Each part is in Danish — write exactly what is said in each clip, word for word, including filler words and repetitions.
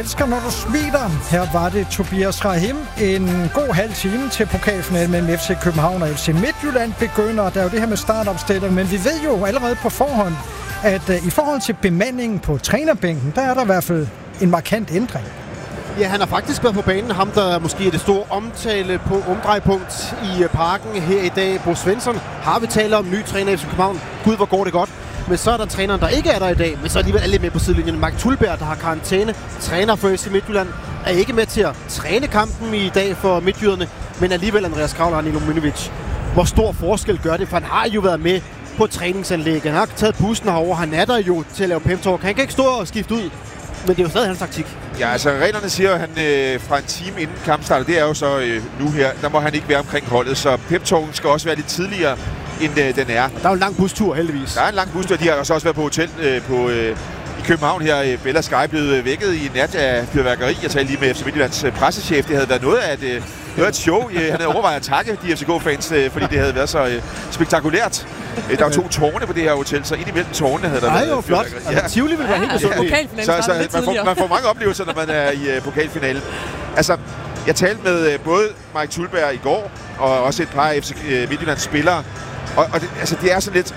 Jeg elsker, når du smiler. Her var det Tobias Rahim. En god halv time til pokalfinalen mellem F C København og F C Midtjylland begynder. Der er jo det her med startopstilling, men vi ved jo allerede på forhånd, at uh, i forhold til bemandingen på trænerbænken, der er der i hvert fald en markant ændring. Ja, han har faktisk været på banen. Ham, der måske er det store omtale på omdrejpunkt i Parken her i dag. Bo Svensson har vi talt om, ny træner i F C København. Gud, hvor går det godt. Men så er der træneren, der ikke er der i dag, men så alligevel er lidt med på sidelinjen. Mark Tulberg, der har karantæne, træner for F C Midtjylland, er ikke med til at træne kampen i dag for midtjyderne, men alligevel Andreas Kravl og Nilo Minovic. Hvor stor forskel gør det? For han har jo været med på træningsanlægget. Han har taget bussen herover. Han er der jo til at lave pep-talk. Han kan ikke stå og skifte ud, men det er jo stadig hans taktik. Ja, altså reglerne siger, at han øh, fra en time inden kampen starter, det er jo så øh, nu her, der må han ikke være omkring holdet, så pep-talken skal også være lidt tidligere, end øh, den er. Der er jo en lang bustur, heldigvis. Der er en lang bustur. De har så også været på hotel øh, på, øh, i København her. Bella Sky blev vækket i nat af fyrværkeri. Jeg talte lige med F C Midtjyllands pressechef. Det havde været noget af et, øh, noget af et show. Han havde overvejet at takke de F C K-fans, øh, fordi det havde været så øh, spektakulært. Der var to tårne på det her hotel, så ind imellem tårnene havde der Ej, været... Ej, jo flot. Ja. Altså, Tivoli vil være helt besøgelig. Ja. Så, så man, får, man får mange oplevelser, når man er i uh, pokalfinalen. Altså, jeg talte med uh, både Mike Tulberg i går, og også et par af F C Midtjyllands spillere. Og, og det, altså, det er sådan lidt...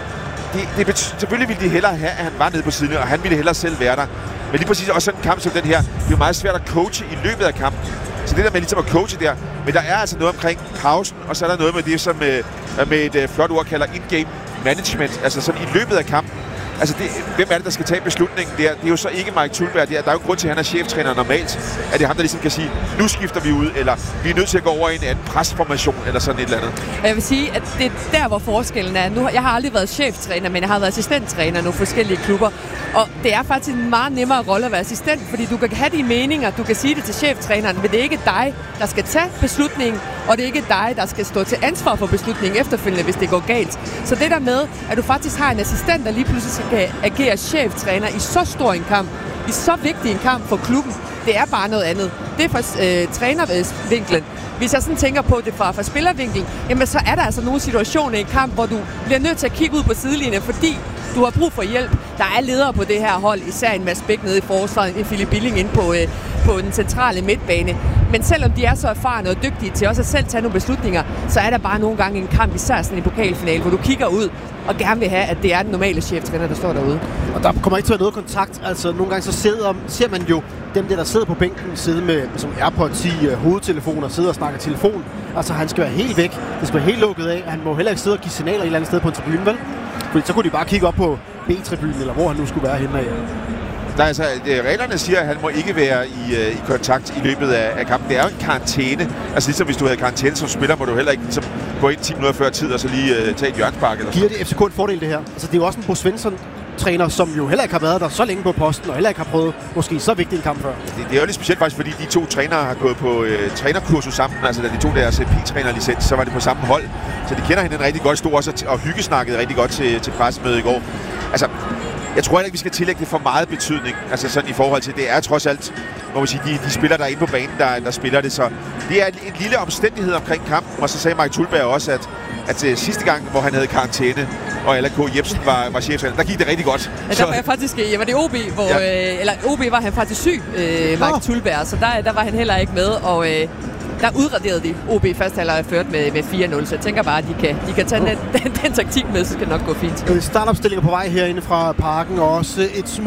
Det, det, selvfølgelig ville de hellere have, at han var nede på siden, og han ville hellere selv være der. Men lige præcis også sådan en kamp som den her, det er jo meget svært at coache i løbet af kampen. Så det der med ligesom at coache der, men der er altså noget omkring pausen, og så er der noget med det, som uh, med et uh, flot ord kalder in-game management, altså sådan i løbet af kampen. Altså, det, hvem er det, der skal tage beslutningen der? Det er jo så ikke Mike Tulberg. Der, der er jo grund til, at han er cheftræner normalt. At det er ham, der ligesom kan sige, nu skifter vi ud, eller vi er nødt til at gå over i en anden presformation, eller sådan et eller andet. Og jeg vil sige, at det er der, hvor forskellen er. Nu, jeg har aldrig været cheftræner, men jeg har været assistenttræner i nogle forskellige klubber. Og det er faktisk en meget nemmere rolle at være assistent, fordi du kan have dine meninger, du kan sige det til cheftræneren, men det er ikke dig, der skal tage beslutningen, og det er ikke dig, der skal stå til ansvar for beslutningen efterfølgende, hvis det går galt. Så det der med, at du faktisk har en assistent, der lige pludselig skal agere cheftræner i så stor en kamp, i så vigtig en kamp for klubben, det er bare noget andet. Det er fra øh, trænervinklen. Hvis jeg sådan tænker på det fra, fra spillervinklen, jamen så er der altså nogle situationer i en kamp, hvor du bliver nødt til at kigge ud på sidelinjen, fordi du har brug for hjælp. Der er ledere på det her hold, især en Mads Bæk nede i forsvaret, en Philip Billing inde på, øh, på den centrale midtbane. Men selvom de er så erfarne og dygtige til også at selv tage nogle beslutninger, så er der bare nogle gange en kamp, især sådan en pokalfinale, hvor du kigger ud og gerne vil have, at det er den normale cheftræner, der står derude. Og der kommer ikke til at være noget kontakt. Altså nogle gange så sidder, ser man jo dem der, der sidder på bænken, sidde med som AirPods i uh, hovedtelefoner, sidder og snakker telefon. Altså han skal være helt væk. Det skal være helt lukket af. Han må heller ikke sidde og give signaler et eller andet sted på en tribune, vel? Fordi så kunne de bare kigge op på B-tribunen, eller hvor han nu skulle være henne af. Der er altså, reglerne siger, at han må ikke være i, uh, i kontakt i løbet af, af kampen. Det er jo en karantæne. Altså ligesom hvis du havde karantæne som spiller, må du heller ikke ligesom, gå ind ti minutter før tid og så lige uh, tage et hjørnespark. Eller Giver det F C K en fordel, det her? Altså det er jo også en Bo Svensson træner, som jo heller ikke har været der så længe på posten, og heller ikke har prøvet måske så vigtig en kamp før. Det, det er jo lidt specielt faktisk, fordi de to trænere har gået på øh, trænerkursus sammen. Altså da de tog deres P-trænerlicens, så var det på samme hold. Så de kender hinanden rigtig godt, stod også og hyggesnakkede rigtig godt til, til pressemødet i går. Altså, jeg tror heller ikke, vi skal tillægge det for meget betydning. Altså sådan i forhold til, det er trods alt, må man sige, de, de spillere, der er inde på banen, der, der spiller det. Så det er en, en lille omstændighed omkring kampen, og så sagde Mike Tulberg også, at at uh, sidste gang, hvor han havde karantæne, og Allan K. Jebsen var, var cheftræner, der gik det rigtig godt. Ja, der var jeg faktisk, ja, var det O B, hvor, ja. øh, eller O B var han faktisk syg, øh, Mike oh. Tulberg, så der, der var han heller ikke med, og øh, der udraderede de O B først halvleg ført med, med fire nul, så jeg tænker bare, at de kan, de kan tage oh. den, den, den taktik med, så skal det nok gå fint. Startopstillinger på vej herinde fra Parken, og også et